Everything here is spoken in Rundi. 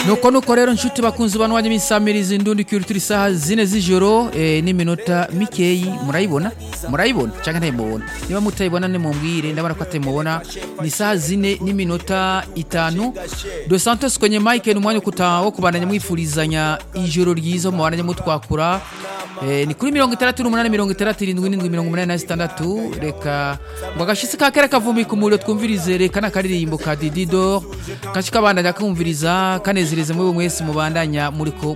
nuko rero nshuti bakunzi banwanye misamiriza indundi turi saha zine z'ijoro n'iminota mikeyi murayibona cyangwa ntayibona niba mutayibona ne mumbwire ndabona ko atemubona ni saha zine n'iminota 5 Dos Santos kwenye Mike n'umwanya kutawo kubandanya mwifurizanya ijoro ryiza mu bananye mutwakura ni kuri 68 reka ngo agashitsi kakere kavumi ku muriro twumvirize reka nakaririmbo ka Dididor kashika bandanya kumviriza kanezereze mwe mwese mubandanya muriko